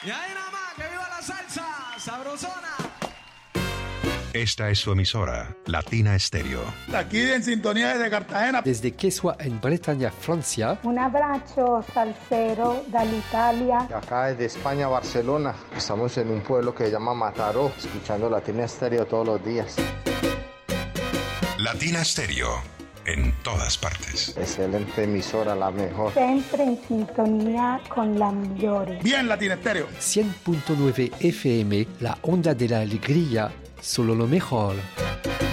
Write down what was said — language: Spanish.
Y ahí nada más, que viva la salsa, sabrosona. Esta es su emisora, Latina Estéreo. Aquí en sintonía desde Cartagena. Desde che soit in Bretaña, Francia. Un abbraccio salsero dall'Italia. Acá desde España, Barcelona. Estamos en un pueblo que se llama Mataró, escuchando Latina Estéreo todos los días. Latina Estéreo, en todas partes. Excelente emisora, la mejor. Sempre in sintonia con la migliore. Bien, Latina Estéreo. 100.9 FM, la onda de la alegría, solo lo mejor.